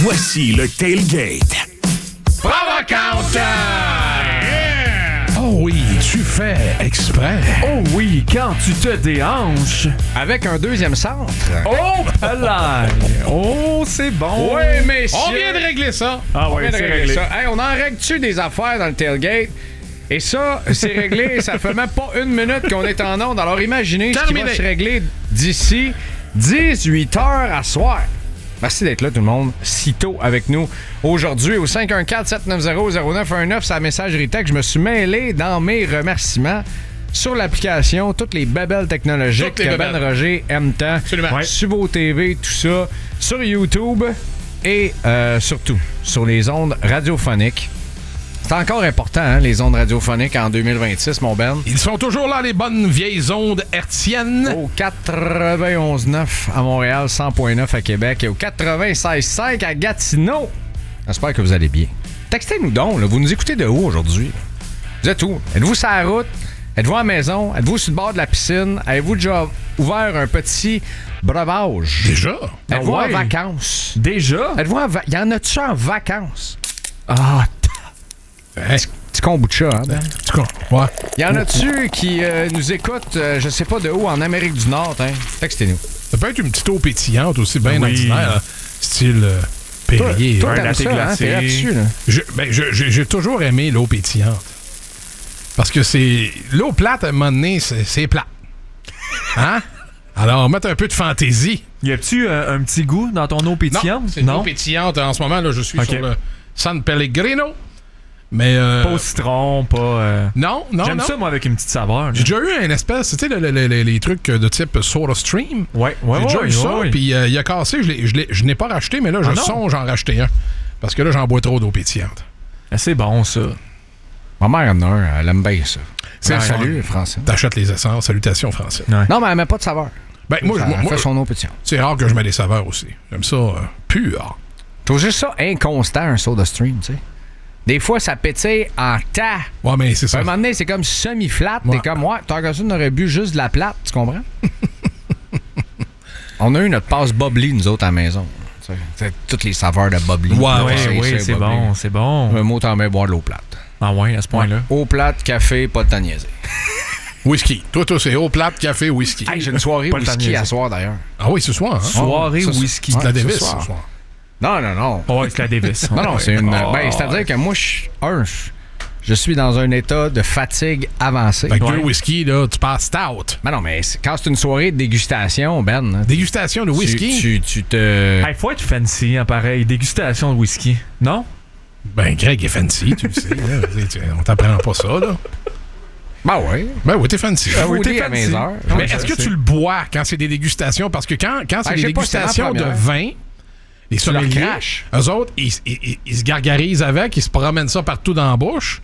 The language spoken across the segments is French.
Voici le Tailgate. Provocante! Yeah! Oh oui, tu fais exprès. Oh oui, quand tu te déhanches. Avec un deuxième centre. Oh, palais! Oh, c'est bon. Oui, messieurs. On vient de régler ça. Ah On oui, vient de c'est régler réglé. ça. Hey, on en règle-tu des affaires dans le tailgate? Et ça, c'est réglé. Ça fait même pas une minute qu'on est en onde. Alors imaginez ce qui va se régler d'ici 18h à soir. Merci d'être là, tout le monde, si tôt avec nous. Aujourd'hui, au 514-790-0919, c'est la messagerie texte. Je me suis mêlé dans mes remerciements sur l'application, toutes les babelles technologiques que Ben Roger aime tant. Absolument. Ouais. Sur vos TV, tout ça, sur YouTube et surtout sur les ondes radiophoniques. C'est encore important, hein, les ondes radiophoniques en 2026, mon Ben. Ils sont toujours là, les bonnes vieilles ondes hertziennes. Au 91.9 à Montréal, 100.9 à Québec et au 96.5 à Gatineau. J'espère que vous allez bien. Textez-nous donc, là, vous nous écoutez de où aujourd'hui? Vous êtes où? Êtes-vous sur la route? Êtes-vous à la maison? Êtes-vous sur le bord de la piscine? Avez-vous déjà ouvert un petit breuvage? Déjà? Êtes-vous Ah ouais. en vacances? Déjà? Êtes-vous en vacances? Y en a-tu en vacances? Ah, Petit kombucha, hein, Ben? En tout cas, ouais. Y en a-tu qui nous écoutent, je sais pas de où, en Amérique du Nord, hein? Textez-nous. Ça peut être une petite eau pétillante aussi, bien Oui. ordinaire, là. Style Perrier. Toi, un t'aimes latte ça, hein? glacé. T'es là-dessus, là. J'ai toujours aimé l'eau pétillante. Parce que c'est... L'eau plate, à un moment donné, c'est plate. Hein? Alors, mettre un peu de fantaisie. y a-tu un petit goût dans ton eau pétillante? Non, c'est une eau pétillante. En ce moment, là, je suis sur le San Pellegrino. Mais... Pas au citron, pas... Non. J'aime ça, moi, avec une petite saveur. là. J'ai déjà eu une espèce, tu sais, les trucs de type SodaStream. Ouais, J'ai déjà eu ça, ouais. puis il a cassé, je n'ai pas racheté, mais là, je Ah non? songe en racheter un. Parce que là, j'en bois trop d'eau pétillante. Ah, c'est bon, ça. Ma mère en a un, elle aime bien ça. C'est Salut, Français. T'achètes les essences, salutations français. Ouais. Non, mais elle met pas de saveur. Ben, moi, Elle fait son eau pétillante. c'est rare que je mets des saveurs aussi. J'aime ça pur. Je trouve juste ça inconstant, un SodaStream, tu sais. Des fois, ça pétille en tas. Ouais, mais c'est À ça. un moment donné, c'est comme semi-flat. Ouais. T'es comme, ouais, tant que ça, on aurait bu juste de la plate, tu comprends? On a eu notre passe bubbly, nous autres, à la maison. Tu sais, toutes les saveurs de bubbly. Ouais, Oui, ouais, c'est bon, c'est bon. Un mot, t'en mets boire de l'eau plate. Ah ouais, à ce point-là. Eau plate, café, pas de temps niaiser. Whisky. Toi, c'est eau plate, café, whisky. Hey, j'ai une soirée Pas le temps whisky niaiser. à soir, d'ailleurs. Ah oui, ce soir, hein? Soirée ça, whisky. C'est de la ce Davis, soir. ce soir. Non. Oh, ouais, c'est la Davis. Non, c'est une. Oh, Ben, c'est-à-dire que moi, je suis dans un état de fatigue avancée. Fait que Ouais. deux whisky, là, tu passes stout. Ben non, mais quand c'est une soirée de dégustation, Ben, hein, Dégustation de whisky. tu te. Hey, faut être fancy, hein, pareil. Dégustation de whisky. Non? Ben, Greg est fancy, tu le sais. Là. On t'apprend pas ça, là. Ben oui. Ben oui, t'es fancy. Oui, t'es à mes fancy. heures. Mais Ouais, est-ce je que sais. tu le bois quand c'est des dégustations? Parce que quand c'est des je sais pas, c'est dégustations la de première. vin, les Tu leur sommeliers, craches. eux autres, ils se gargarisent avec, ils se promènent ça partout dans la bouche.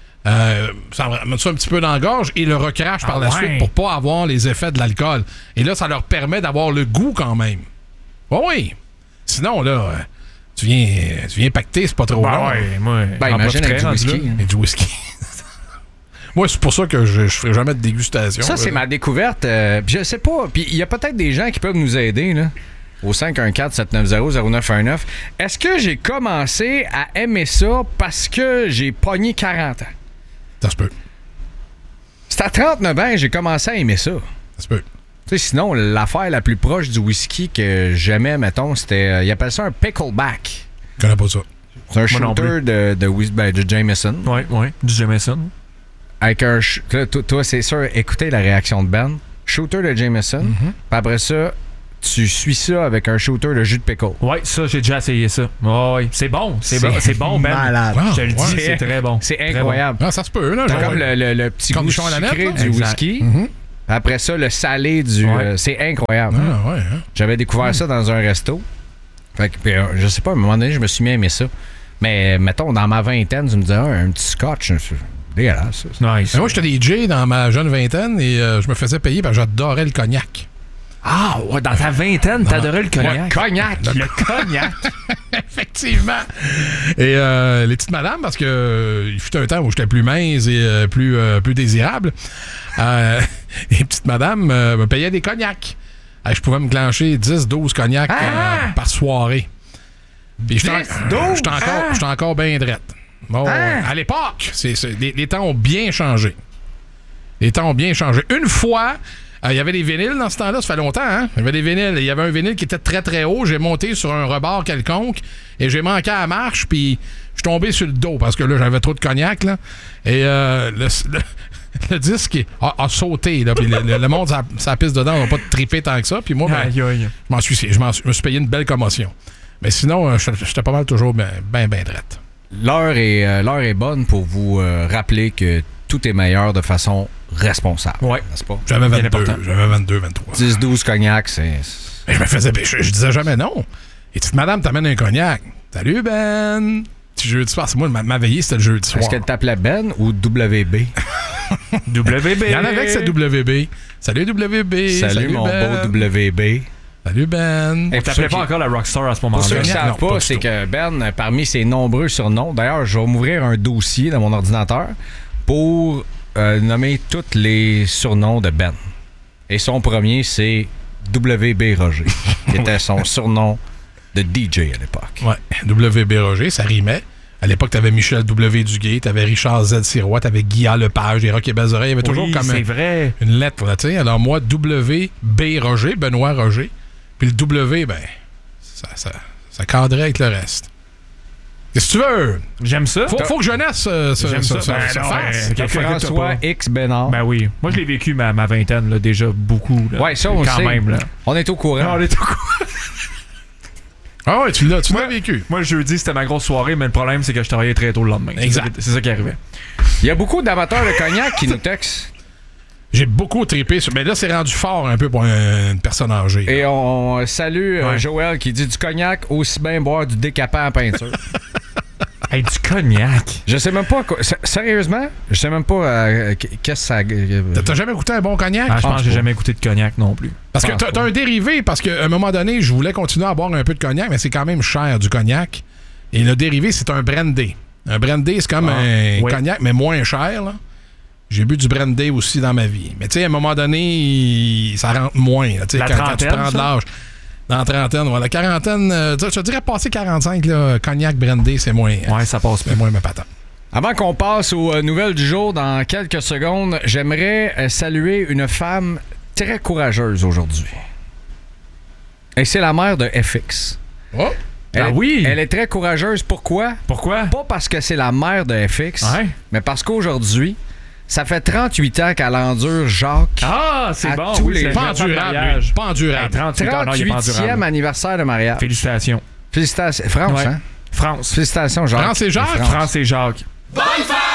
Ça met ça un petit peu dans la gorge et le recrachent par la ouais. suite pour pas avoir les effets de l'alcool. Et là, ça leur permet d'avoir le goût quand même. Oui. Sinon, là, tu viens pacter, c'est pas trop long. ouais, moi. Ben, en imagine avec du profiterais, rendu whisky. là. hein. Et du whisky. Moi, c'est pour ça que je ferai jamais de dégustation. Ça, c'est ma découverte. Puis je sais pas. Puis il y a peut-être des gens qui peuvent nous aider, là. Au 514-790-0919. Est-ce que j'ai commencé à aimer ça parce que j'ai pogné 40 ans? Ça se peut. C'est à 39 ans que j'ai commencé à aimer ça. Ça se peut. Tu sais, sinon, l'affaire la plus proche du whisky que j'aimais, mettons, c'était... ils appellent ça un pickleback. Je connais pas ça. C'est un Moi non shooter de Jameson. Ouais, du Jameson. Avec un... Là, toi, c'est sûr, écoutez la réaction de Ben. Shooter de Jameson. Puis après ça, tu suis ça avec un shooter de jus de pickle. Ouais, ça, j'ai déjà essayé ça. Ouais, c'est bon, c'est bon, Ben. malade. Je te le dis, Ouais. c'est très bon. C'est Très incroyable. Ah, ça se peut, là. T'as genre. comme le petit goût Cornichon à la sucré nette, là? du Exact. whisky. Après ça, le salé du... Ouais. c'est incroyable. Ah, ouais, hein? J'avais découvert ça dans un resto. Fait que, puis, je sais pas, à un moment donné, je me suis mis à aimer ça. Mais, mettons, dans ma vingtaine, tu me disais, un petit scotch, c'est dégueulasse, ça. Nice. Mais moi, j'étais DJ dans ma jeune vingtaine et je me faisais payer parce que j'adorais le cognac. Ah, ouais, dans ta vingtaine, t'adorais le cognac. Cognac! Le cognac. Effectivement. Et les petites madames, parce que il fut un temps où j'étais plus mince et plus désirable, les petites madames me payaient des cognacs. Je pouvais me clencher 10-12 cognacs par soirée. Puis j'étais encore bien drette. Bon, à l'époque, les temps ont bien changé. Une fois, il y avait des vinyles dans ce temps-là, ça fait longtemps, hein? Il y avait des vinyles. Il y avait un vinyle qui était très, très haut. J'ai monté sur un rebord quelconque et j'ai manqué à la marche, puis je suis tombé sur le dos parce que là, j'avais trop de cognac, là. Et le disque a sauté, là. Puis le monde, sa piste dedans, n'a pas trippé tant que ça. Puis moi, je me suis payé une belle commotion. Mais sinon, j'étais pas mal toujours bien drette. L'heure est bonne pour vous rappeler que tout est meilleur de façon responsable. Oui. N'est-ce pas? J'avais 22, 23. 10-12 cognacs, c'est... Mais je disais jamais non. Et petite madame t'amène un cognac. Salut, Ben! Petit jeudi soir. C'est moi, ma veillée, c'était le jeudi soir. Est-ce qu'elle t'appelait Ben ou WB? WB. Il y en avait que c'est WB. Salut, WB. Salut mon Ben. beau WB. Salut, Ben. On t'appelait pas encore la Rockstar à ce moment-là. Pour ceux qui ne savent pas, c'est que Ben, parmi ses nombreux surnoms, d'ailleurs, je vais m'ouvrir un dossier dans mon ordinateur pour nommer tous les surnoms de Ben. Et son premier, c'est WB Roger, qui était son surnom de DJ à l'époque. Ouais, WB Roger, ça rimait. À l'époque, t'avais Michel W. Duguay, t'avais Richard Z. Sirois, t'avais Guy A. Lepage, des Rock et Belles Oreilles. Il y avait toujours comme une lettre, là, tu sais. Alors moi, WB Roger, Benoît Roger. Puis le W, ben, ça cadrait avec le reste. Qu'est-ce que tu veux? J'aime ça. Faut que jeunesse fasse. François X Bénard. Ben oui. Moi, je l'ai vécu ma vingtaine, là, déjà beaucoup. Là. Ouais, ça, on quand sait. même. Là. On est au courant. Ah ouais, tu l'as vécu. Moi, le jeudi, c'était ma grosse soirée, mais le problème, c'est que je travaillais très tôt le lendemain. Exact. C'est ça qui arrivait. Il y a beaucoup d'amateurs de cognac qui nous textent. J'ai beaucoup trippé sur... Mais là, c'est rendu fort un peu pour une personne âgée. Et on salue Joël qui dit du cognac, aussi bien boire du décapant en peinture. Hey, du cognac. Je sais même pas... Sérieusement, je sais même pas qu'est-ce que ça... T'as jamais goûté un bon cognac? Je pense que j'ai jamais goûté de cognac non plus. Parce que t'as un dérivé, parce qu'à un moment donné, je voulais continuer à boire un peu de cognac, mais c'est quand même cher du cognac. Et le dérivé, c'est un brandy. Un brandy, c'est comme un cognac, mais moins cher, là. J'ai bu du brandy aussi dans ma vie. Mais tu sais, à un moment donné, ça rentre moins. Là, quand tu prends de l'âge. Dans la trentaine, voilà. La quarantaine, je dirais passer 45, là, cognac, brandy, c'est moins. Ouais, ça passe c'est moins ma patate. Avant qu'on passe aux nouvelles du jour, dans quelques secondes, j'aimerais saluer une femme très courageuse aujourd'hui. Et c'est la mère de FX. Oh! Oui! Elle est très courageuse. Pourquoi? Pourquoi? Pas parce que c'est la mère de FX, mais parce qu'aujourd'hui, ça fait 38 ans qu'elle endure Jacques. Ah, c'est bon. Tous les pas endurable. Pas endurable. 38e anniversaire de mariage. Félicitations. Félicitations. France, ouais. hein? France. Félicitations, Jacques. France et Jacques. France et Jacques. Bonne fête!